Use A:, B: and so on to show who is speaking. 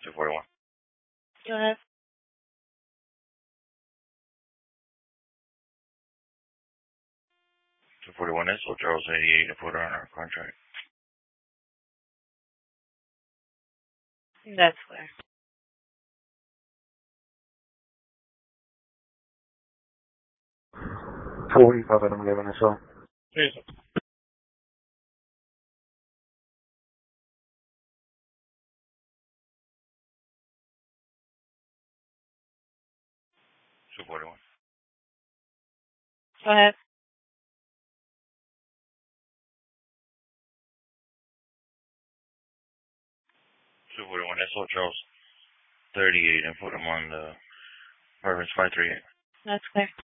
A: 241.
B: Go ahead.
A: 241 is Charles 88 to put her on our contract.
B: That's clear.
C: I'm giving this up.
A: Yes. 241.
B: Go ahead.
A: 241 is Charles 38 and put him on the Reference 538.
B: That's clear.